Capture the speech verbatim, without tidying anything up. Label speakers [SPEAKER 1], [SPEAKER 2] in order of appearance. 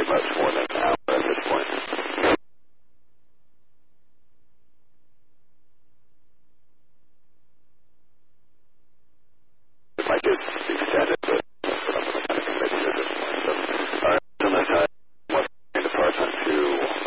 [SPEAKER 1] much more than an hour at this point. If I could extend it to